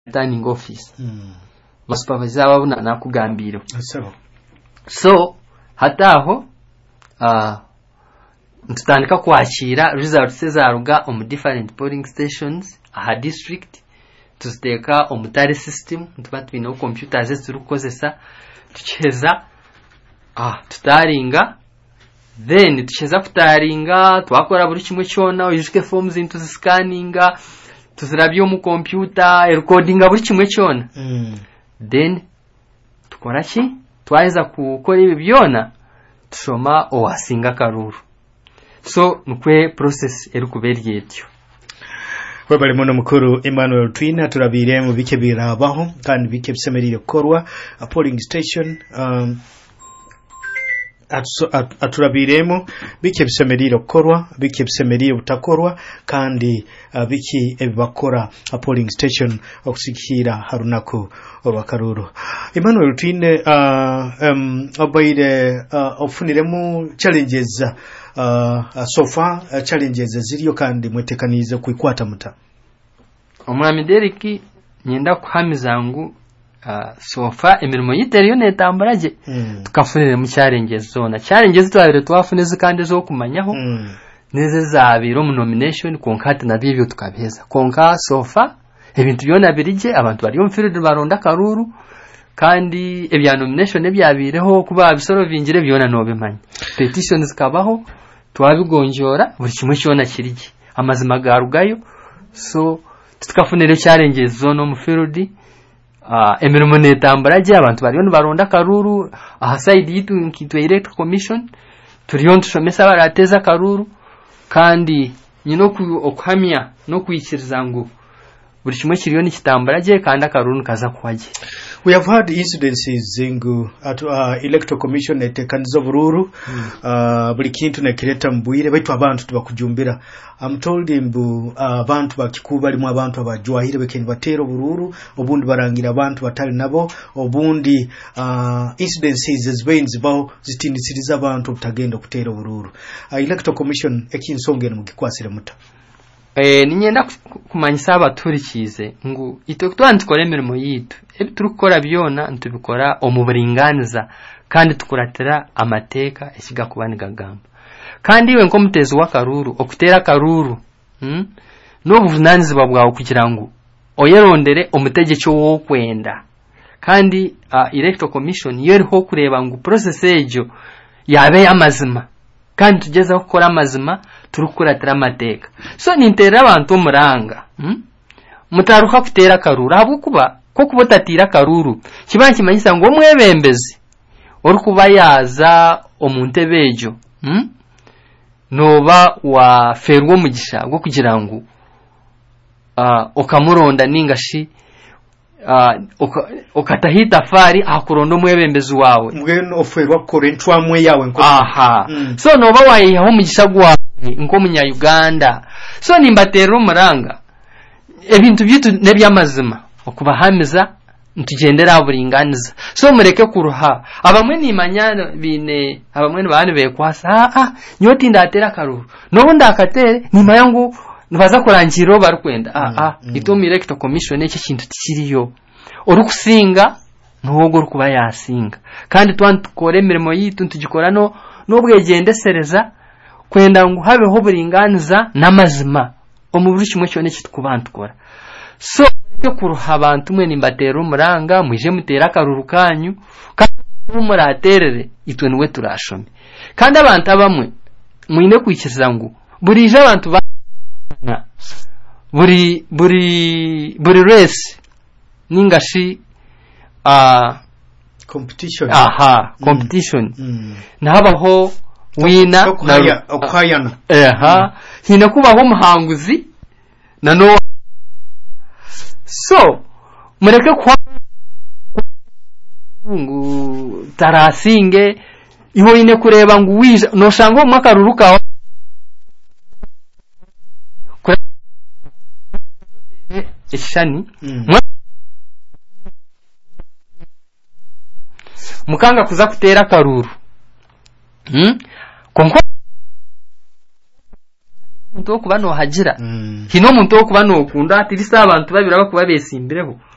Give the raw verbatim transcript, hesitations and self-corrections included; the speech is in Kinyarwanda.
dining office mm. Basupervisor babuna nakugambira Asaba. So hataho uh, ntutandika kwakira results zaruga on different polling stations aha district tuziteka omutare system tuba twino computers turukozesa tucheza ah tutaringa then tucheza kutaringa twakora buri kimwe cyona uyishike forms into scanninga tuzirabyo mu computer recordinga buri kimwe cyona mm. Then tukora ki twaheza gukora ibi byona tusoma owasinga karuru. So nukwe process eri kuberye etyo. Webali muno mukuru Emmanuel Twina turabire mu bike birabaho kandi bike bisemerire korwa a polling station um aturabiremo bike bisemerire korwa bike bisemerire butakorwa kandi uh, biki ebakora a polling station okusikira harunako obakaruru. Emmanuel Twine uh, um abaire uh, ofuniremo challenges uh, uh, so far uh, challenges ziriyo kandi mwetekanize kuikwata muta. Omwami Deriki nyenda kuhamizangu uh, so far emirimo yiteriyo netambaraje mm. tukafunire mu challenges zona challenges twabire twafuneze kandi zo kumanyaho mm. neze zabiro mu nomination konkati na bibyo tukabeza konka so far ebintu byona birije abantu bari mu field baronda karuru kandi ebya nomination ebyabireho kuba bisoro vingire byona no bimanya petitions kabaho twabigonjora buri kimwe cyona kirije amazima garugayo so tukafunire challenges zono mu field ah uh, emirimo netambaraje abantu bari no baronda karuru aha side yitu nkitwe electoral commission turiyo ntushomesa barateza karuru kandi nyino okuhamya no kwikiriza ngo buri kimwe kiriyo nikitambaraje kandi akarunu kaza kwaje. We have had incidences zingu at uh, electoral commission etekanizo bururu mm. uh, buli kintu nekireta mbwire baitu abantu tubakujumbira. I'm told imbu abantu uh, bakikuba limu abantu abajwahire bekeni batero bururu obundi barangira abantu batali nabo obundi uh, incidences zibinzi baho zitindisiriza abantu utagenda kutero bururu. Uh, electoral commission ekinsongera mugikwasire muta. Eh ninyenda kumanyisa abaturikize ngo ito twandikore emirimo yitu ebi turukora byona ntubikora omuburinganiza kandi tukuratira amateka esiga kubaniga gamba kandi iwe nko mutezi wa karuru okutera karuru hm no buvunaniza bwawe kugira ngo oyerondere omutegecho wo kwenda kandi uh, electoral commission yeriho kureba ngo process ejo yabe amazima kandi tugeza gukora amazima turukuratira amateka so nintera abantu muranga hm mutaruka kutera karuru abo kuba ko kubotatira karuru kibanki manyisa ngo mwebembezi orukuba yaza omuntebejo hm noba wa ferwo mugisha gwo kugira ngo uh, okamuronda ningashi uh, okatahita fari akurondo mwebembezi wawe mweno oferwa korentwa mwe yawe nko aha mm. So noba wayiho mugisha gwa nko munya Uganda so nimbatero muranga ebintu byitu nebyamazima okubahamiza ntugendera aburinganiza so mureke kuruha abamwe nimanya bine abamwe bane bekwasa ah ah nyoti ndatera karuru no ndakatere nimaya ngo nibaza kurangiro barukwenda ah ah mm. Itomi electoral commission eki kintu tikiriyo orukusinga ntugo rukuba yasinga kandi twantukore emirimo yitu ntugikora no nobwegendesereza kwenda ngo habeho buringaniza namazima omuburi kimwe cyone kitukubantukora so cyo kuruha abantu mwe nimbatera umuranga muje mutera karuru kanyu kandi muraterere itwe niwe turashome kandi abantu abamwe mwine kwikiriza ngo burije abantu bana buri buri buri race ningashi uh, competition aha competition mm. Mm. nabaho wina na okwayana eha hina kubaho muhanguzi na no so mureke kwa ngo tarasinge iho ine kureba ngo wiza no shango makaruruka ishani mm. Mukanga kuza kutera karuru hm konko muntu okuba no hagira mm. Hino muntu okuba no kunda atirisa abantu babira bakuba besimbireho